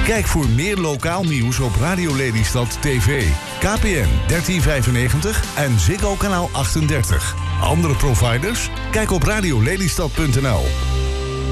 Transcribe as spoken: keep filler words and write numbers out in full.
Kijk voor meer lokaal nieuws op Radio Lelystad T V, K P N dertien vijfennegentig en Ziggo kanaal achtendertig. Andere providers? Kijk op radiolelystad punt n l.